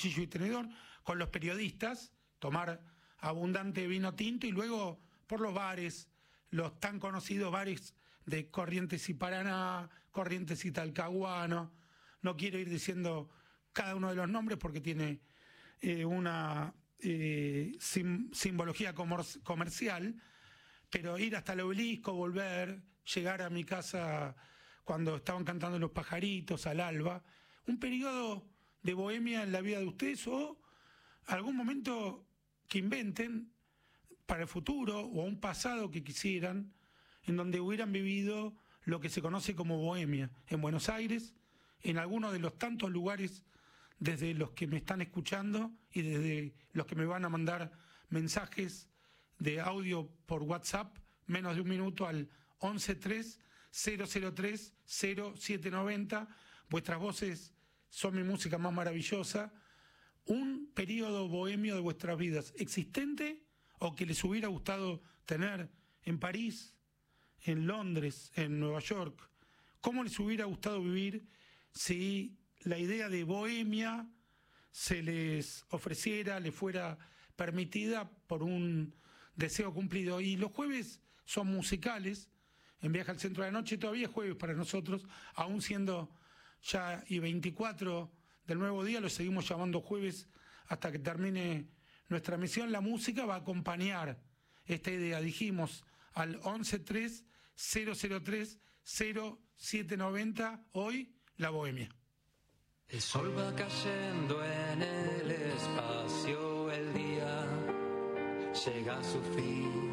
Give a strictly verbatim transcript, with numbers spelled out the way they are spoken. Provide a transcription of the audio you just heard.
cuchillo y tenedor, con los periodistas, tomar abundante vino tinto y luego por los bares, los tan conocidos bares de Corrientes y Paraná, Corrientes y Talcahuano. No quiero ir diciendo cada uno de los nombres porque tiene eh, una eh, sim, simbología comer, comercial, pero ir hasta el Obelisco, volver, llegar a mi casa cuando estaban cantando los pajaritos al alba, un periodo de bohemia en la vida de ustedes o algún momento que inventen para el futuro o un pasado que quisieran en donde hubieran vivido lo que se conoce como bohemia en Buenos Aires, en alguno de los tantos lugares desde los que me están escuchando y desde los que me van a mandar mensajes de audio por WhatsApp, menos de un minuto al once tres cero cero tres cero siete noventa. Vuestras voces son mi música más maravillosa. Un periodo bohemio de vuestras vidas existente o que les hubiera gustado tener en París, en Londres, en Nueva York. ¿Cómo les hubiera gustado vivir si la idea de bohemia se les ofreciera, les fuera permitida por un deseo cumplido? Y los jueves son musicales, en Viaje al Centro de la Noche todavía es jueves para nosotros, aún siendo ya y veinticuatro del nuevo día, lo seguimos llamando jueves hasta que termine nuestra misión. La música va a acompañar esta idea, dijimos, al once tres cero cero tres cero siete noventa, hoy la bohemia. El sol va cayendo en el espacio, el día llega a su fin.